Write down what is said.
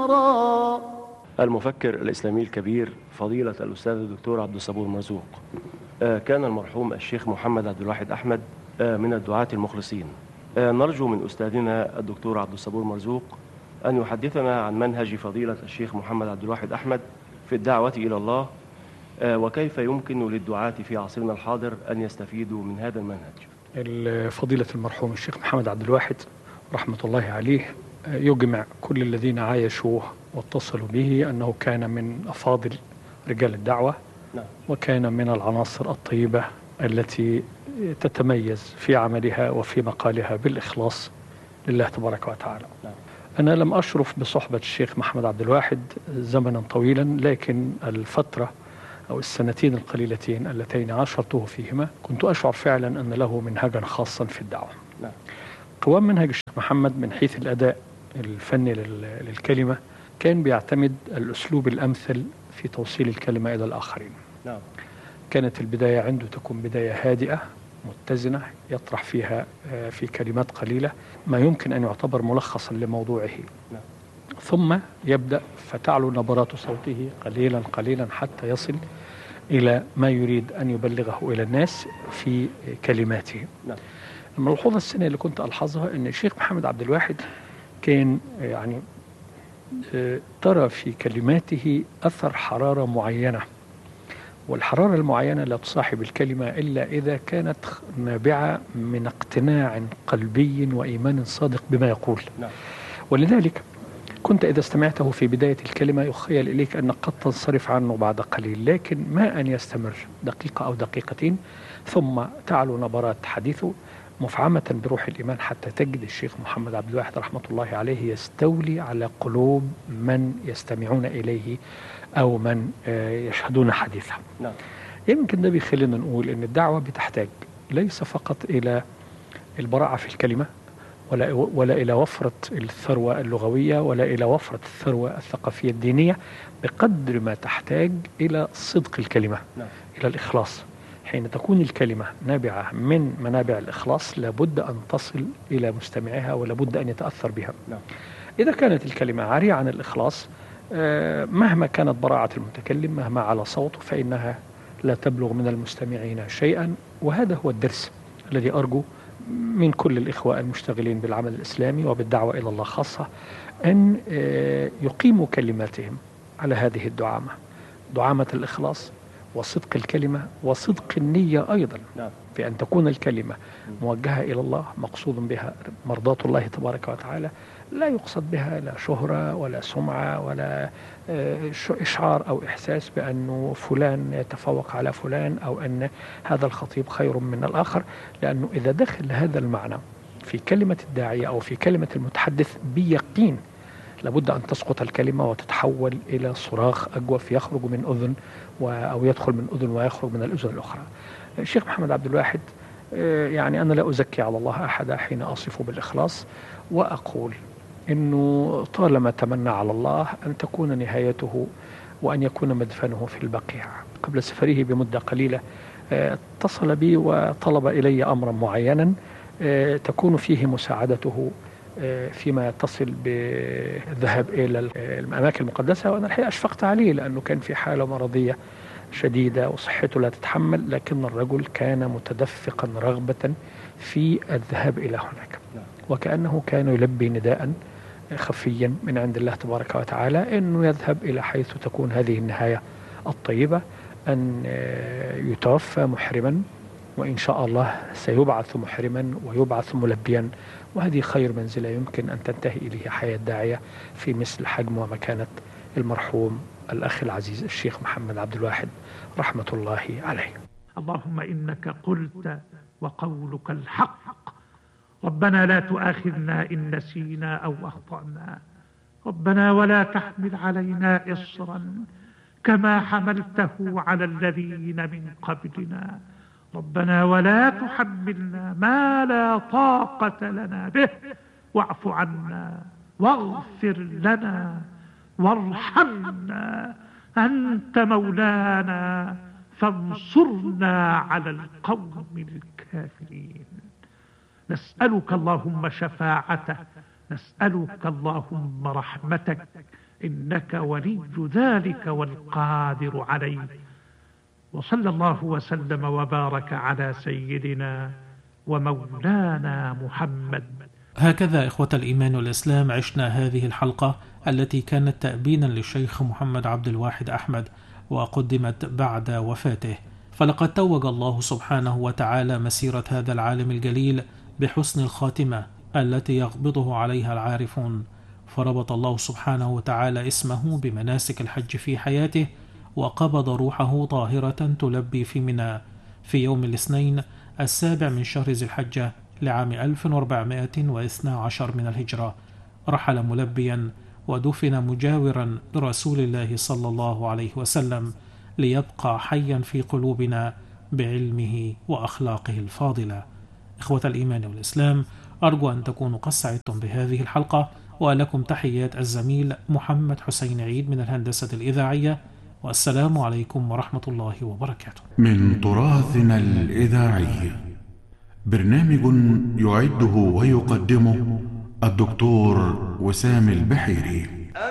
نرى. المفكر الإسلامي الكبير فضيلة الأستاذ الدكتور عبد الصبور مرزوق، كان المرحوم الشيخ محمد عبد الواحد أحمد من الدعاة المخلصين. نرجو من أستاذنا الدكتور عبد الصبور مرزوق أن يحدثنا عن منهج فضيلة الشيخ محمد عبد الواحد أحمد في الدعوة إلى الله، وكيف يمكن للدعاة في عصرنا الحاضر أن يستفيدوا من هذا المنهج. فضيلة المرحوم الشيخ محمد عبد الواحد رحمة الله عليه يجمع كل الذين عايشوه واتصلوا به أنه كان من أفاضل رجال الدعوة، وكان من العناصر الطيبة التي تتميز في عملها وفي مقالها بالإخلاص لله تبارك وتعالى. أنا لم أشرف بصحبة الشيخ محمد عبد الواحد زمنا طويلا، لكن الفترة أو السنتين القليلتين اللتين عاشرته فيهما كنت أشعر فعلا أن له منهجا خاصا في الدعوة. قوام منهج الشيخ محمد من حيث الأداء الفني للكلمة كان بيعتمد الأسلوب الأمثل في توصيل الكلمة إلى الآخرين. كانت البداية عنده تكون بداية هادئة متزنة يطرح فيها في كلمات قليلة ما يمكن أن يعتبر ملخصا لموضوعه، ثم يبدأ فتعلو نبرات صوته قليلا قليلا حتى يصل إلى ما يريد أن يبلغه إلى الناس في كلماته. الملحوظة السنة اللي كنت ألحظها أن الشيخ محمد عبد الواحد كان يعني ترى في كلماته أثر حرارة معينة، والحرارة المعينة لا تصاحب الكلمة إلا إذا كانت نابعة من اقتناع قلبي وإيمان صادق بما يقول. ولذلك كنت إذا استمعته في بداية الكلمة يخيل إليك أنك قد تنصرف عنه بعد قليل، لكن ما أن يستمر دقيقة أو دقيقتين ثم تعلو نبرات حديثه مفعمة بروح الإيمان حتى تجد الشيخ محمد عبد الواحد رحمة الله عليه يستولي على قلوب من يستمعون إليه أو من يشهدون حديثه. يمكن ده بيخلينا نقول أن الدعوة بتحتاج ليس فقط إلى البراعة في الكلمة ولا إلى وفرة الثروة اللغوية ولا إلى وفرة الثروة الثقافية الدينية، بقدر ما تحتاج إلى صدق الكلمة، إلى الإخلاص. حين تكون الكلمة نابعة من منابع الإخلاص لابد أن تصل إلى مستمعها ولابد أن يتأثر بها. إذا كانت الكلمة عارية عن الإخلاص مهما كانت براعة المتكلم مهما على صوته فإنها لا تبلغ من المستمعين شيئا. وهذا هو الدرس الذي أرجو من كل الإخوة المشتغلين بالعمل الإسلامي وبالدعوة إلى الله خاصة أن يقيموا كلماتهم على هذه الدعامة، دعامة الإخلاص وصدق الكلمة وصدق النية أيضا، في أن تكون الكلمة موجهة إلى الله مقصود بها مرضاة الله تبارك وتعالى، لا يقصد بها لا شهرة ولا سمعة ولا إشعار أو إحساس بأنه فلان يتفوق على فلان أو أن هذا الخطيب خير من الآخر، لأنه إذا دخل هذا المعنى في كلمة الداعية أو في كلمة المتحدث بيقين لابد أن تسقط الكلمة وتتحول إلى صراخ أجوف يخرج من أذن أو يدخل من أذن ويخرج من الأذن الأخرى. الشيخ محمد عبد الواحد يعني أنا لا أزكي على الله أحدا حين أصفه بالإخلاص، وأقول إنه طالما تمنى على الله أن تكون نهايته وأن يكون مدفنه في البقيع. قبل سفره بمدة قليلة اتصل بي وطلب إلي أمرا معينا تكون فيه مساعدته فيما يتصل بالذهاب إلى الأماكن المقدسة، وأنا الحقيقة أشفقت عليه لأنه كان في حالة مرضية شديدة وصحته لا تتحمل، لكن الرجل كان متدفقا رغبة في الذهاب إلى هناك، وكأنه كان يلبي نداء خفيا من عند الله تبارك وتعالى أنه يذهب إلى حيث تكون هذه النهاية الطيبة، أن يتوفى محرما، وإن شاء الله سيبعث محرما ويبعث ملبيا، وهذه خير منزلة يمكن أن تنتهي إليه حياة داعية في مثل حجم ومكانة المرحوم الأخ العزيز الشيخ محمد عبد الواحد رحمة الله عليه. اللهم إنك قلت وقولك الحق، ربنا لا تؤاخذنا إن نسينا أو أخطأنا، ربنا ولا تحمل علينا إصرا كما حملته على الذين من قبلنا، ربنا ولا تحملنا ما لا طاقة لنا به، واعف عنا واغفر لنا وارحمنا، أنت مولانا فانصرنا على القوم الكافرين. نسألك اللهم شفاعته، نسألك اللهم رحمتك، إنك ولي ذلك والقادر عليه. وصلى الله وسلم وبارك على سيدنا ومولانا محمد. هكذا إخوة الإيمان والإسلام عشنا هذه الحلقة التي كانت تأبينا للشيخ محمد عبد الواحد أحمد وقدمت بعد وفاته. فلقد توج الله سبحانه وتعالى مسيرة هذا العالم الجليل بحسن الخاتمة التي يقبضه عليها العارفون، فربط الله سبحانه وتعالى اسمه بمناسك الحج في حياته، وقبض روحه طاهرة تلبي في منى في يوم الاثنين 7 من شهر ذي الحجة لعام 1412 من الهجرة. رحل ملبيا ودفن مجاورا برسول الله صلى الله عليه وسلم، ليبقى حيا في قلوبنا بعلمه وأخلاقه الفاضلة. إخوة الإيمان والإسلام، أرجو أن تكونوا قد سعدتم بهذه الحلقة، ولكم تحيات الزميل محمد حسين عيد من الهندسة الإذاعية، والسلام عليكم ورحمة الله وبركاته. من تراثنا الإذاعي برنامج يعده ويقدمه الدكتور وسام البحيري.